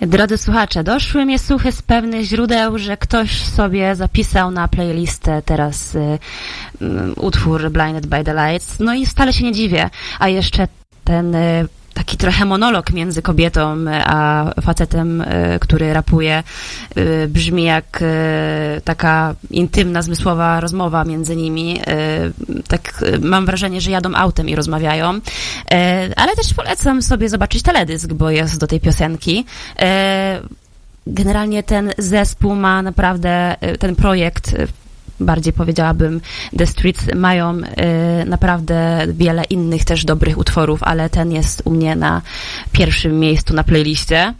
Drodzy słuchacze, doszły mnie słuchy z pewnych źródeł, że ktoś sobie zapisał na playlistę teraz utwór Blinded by the Lights. No i wcale się nie dziwię. A jeszcze ten taki trochę monolog między kobietą a facetem, który rapuje, brzmi jak taka intymna, zmysłowa rozmowa między nimi. Tak mam wrażenie, że jadą autem i rozmawiają. Ale też polecam sobie zobaczyć teledysk, bo jest do tej piosenki. Generalnie ten zespół ma naprawdę, ten projekt, bardziej powiedziałabym, The Streets, mają naprawdę wiele innych też dobrych utworów, ale ten jest u mnie na pierwszym miejscu na playliście.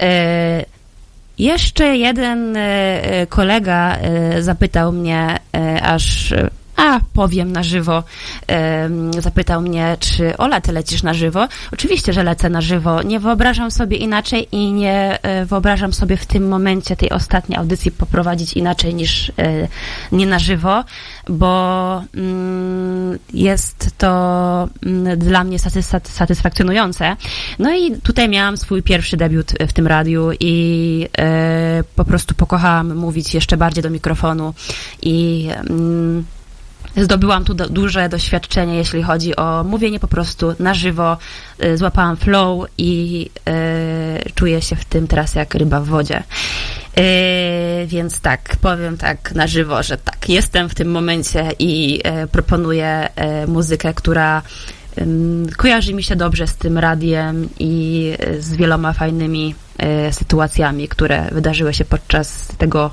Jeszcze jeden kolega zapytał mnie, powiem na żywo, zapytał mnie, czy Ola, ty lecisz na żywo? Oczywiście, że lecę na żywo. Nie wyobrażam sobie inaczej i nie wyobrażam sobie w tym momencie tej ostatniej audycji poprowadzić inaczej niż nie na żywo, bo jest to dla mnie satysfakcjonujące. No i tutaj miałam swój pierwszy debiut w tym radiu i po prostu pokochałam mówić jeszcze bardziej do mikrofonu i zdobyłam tu duże doświadczenie, jeśli chodzi o mówienie po prostu na żywo. Złapałam flow i czuję się w tym teraz jak ryba w wodzie. Więc tak, powiem tak na żywo, że tak, jestem w tym momencie i proponuję muzykę, która kojarzy mi się dobrze z tym radiem i z wieloma fajnymi sytuacjami, które wydarzyły się podczas tego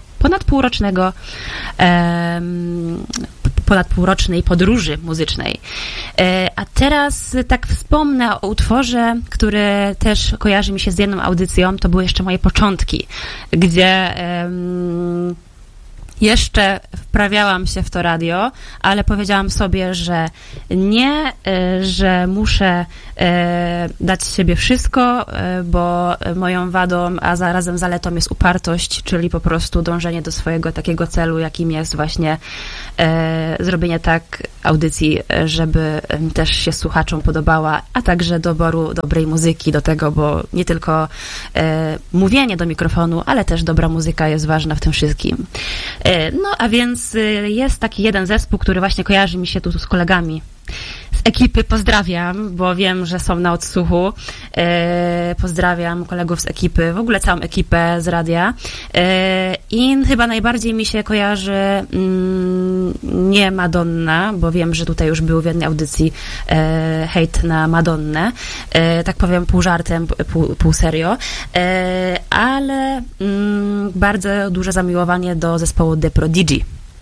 ponadpółrocznej podróży muzycznej. A teraz tak wspomnę o utworze, który też kojarzy mi się z jedną audycją. To były jeszcze moje początki, gdzie jeszcze wprawiałam się w to radio, ale powiedziałam sobie, że nie, że muszę dać z siebie wszystko, bo moją wadą, a zarazem zaletą jest upartość, czyli po prostu dążenie do swojego takiego celu, jakim jest właśnie zrobienie tak audycji, żeby też się słuchaczom podobała, a także doboru dobrej muzyki do tego, bo nie tylko mówienie do mikrofonu, ale też dobra muzyka jest ważna w tym wszystkim. No, a więc jest taki jeden zespół, który właśnie kojarzy mi się tu z kolegami z ekipy. Pozdrawiam, bo wiem, że są na odsłuchu. Pozdrawiam kolegów z ekipy, w ogóle całą ekipę z radia. I chyba najbardziej mi się kojarzy nie Madonna, bo wiem, że tutaj już był w jednej audycji hejt na Madonnę. Tak powiem pół żartem, pół serio. Ale bardzo duże zamiłowanie do zespołu The Prodigy.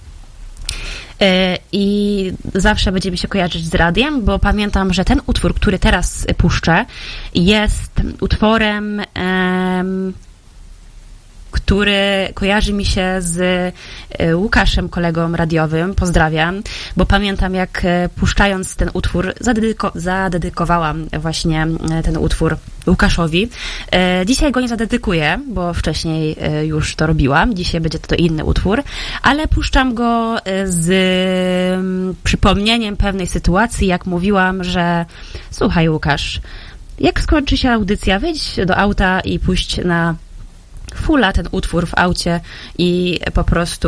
I zawsze będzie mi się kojarzyć z radiem, bo pamiętam, że ten utwór, który teraz puszczę, jest utworem, który kojarzy mi się z Łukaszem, kolegą radiowym. Pozdrawiam, bo pamiętam, jak puszczając ten utwór, zadedykowałam właśnie ten utwór Łukaszowi. Dzisiaj go nie zadedykuję, bo wcześniej już to robiłam. Dzisiaj będzie to inny utwór, ale puszczam go z przypomnieniem pewnej sytuacji, jak mówiłam, że słuchaj, Łukasz, jak skończy się audycja, wejdź do auta i puść na fulla ten utwór w aucie i po prostu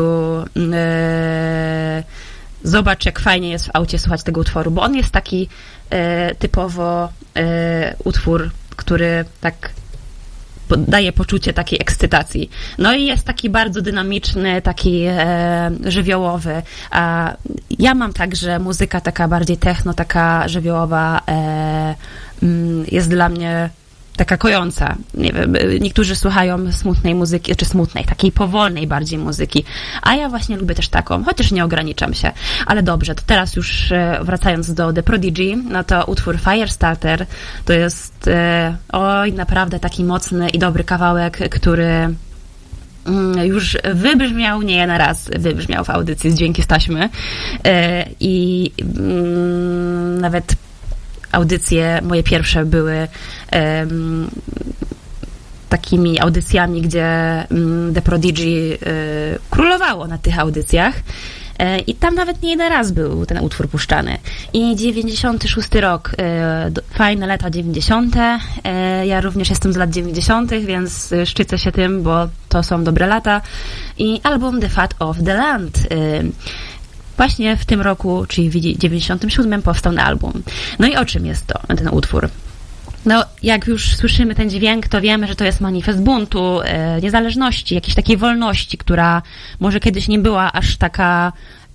zobacz, jak fajnie jest w aucie słuchać tego utworu, bo on jest taki typowo utwór, który tak daje poczucie takiej ekscytacji. No i jest taki bardzo dynamiczny, taki żywiołowy. A ja mam tak, że muzyka taka bardziej techno, taka żywiołowa jest dla mnie taka kojąca. Nie wiem, niektórzy słuchają smutnej muzyki, czy smutnej, takiej powolnej bardziej muzyki, a ja właśnie lubię też taką, chociaż nie ograniczam się. Ale dobrze, to teraz już wracając do The Prodigy, no to utwór Firestarter to jest naprawdę taki mocny i dobry kawałek, który już wybrzmiał, nie jeden raz wybrzmiał w audycji z Dźwięki z taśmy i nawet audycje moje pierwsze były takimi audycjami, gdzie The Prodigy królowało na tych audycjach. I tam nawet nie jeden raz był ten utwór puszczany. I 96 rok, fajne lata 90. Ja również jestem z lat 90., więc szczycę się tym, bo to są dobre lata. I album The Fat of the Land. Właśnie w tym roku, czyli w 97 powstał ten album. No i o czym jest ten utwór? No, jak już słyszymy ten dźwięk, to wiemy, że to jest manifest buntu, niezależności, jakiejś takiej wolności, która może kiedyś nie była aż taka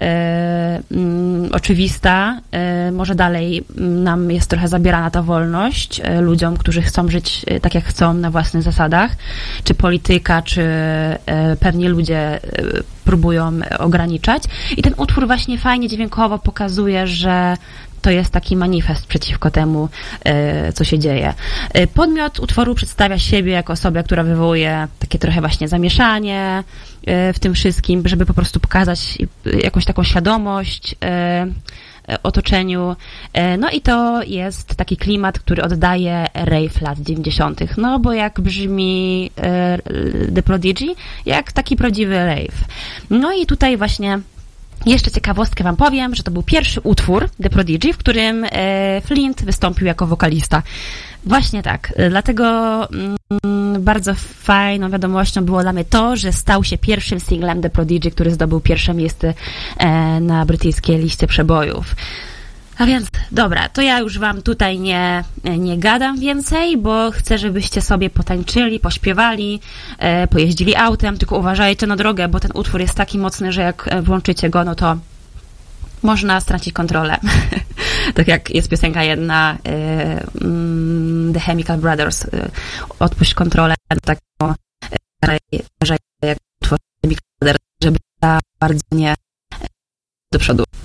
oczywista. Może dalej nam jest trochę zabierana ta wolność ludziom, którzy chcą żyć tak, jak chcą, na własnych zasadach. Czy polityka, czy pewnie ludzie próbują ograniczać. I ten utwór właśnie fajnie dźwiękowo pokazuje, że to jest taki manifest przeciwko temu, co się dzieje. Podmiot utworu przedstawia siebie jako osobę, która wywołuje takie trochę właśnie zamieszanie w tym wszystkim, żeby po prostu pokazać jakąś taką świadomość otoczeniu. No i to jest taki klimat, który oddaje rave lat 90. No bo jak brzmi The Prodigy? Jak taki prawdziwy rave. No i tutaj właśnie jeszcze ciekawostkę wam powiem, że to był pierwszy utwór The Prodigy, w którym Flint wystąpił jako wokalista. Właśnie tak. Dlatego bardzo fajną wiadomością było dla mnie to, że stał się pierwszym singlem The Prodigy, który zdobył pierwsze miejsce na brytyjskiej liście przebojów. A więc, dobra, to ja już wam tutaj nie gadam więcej, bo chcę, żebyście sobie potańczyli, pośpiewali, pojeździli autem, tylko uważajcie na drogę, bo ten utwór jest taki mocny, że jak włączycie go, no to można stracić kontrolę. Tak jak jest piosenka jedna The Chemical Brothers, odpuść kontrolę, taką uważajcie jak utwór Chemical Brothers, żeby za bardzo nie do przodu.